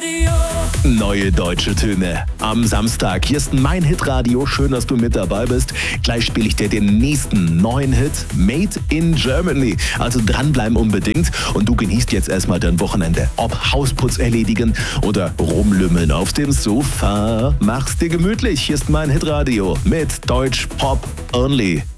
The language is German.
Radio. Neue deutsche Töne am Samstag. Hier ist mein Hitradio. Schön, dass du mit dabei bist. Gleich spiele ich dir den nächsten neuen Hit, Made in Germany. Also dranbleiben unbedingt. Und du genießt jetzt erstmal dein Wochenende. Ob Hausputz erledigen oder rumlümmeln auf dem Sofa. Mach's dir gemütlich. Hier ist mein Hitradio mit Deutsch Pop Only.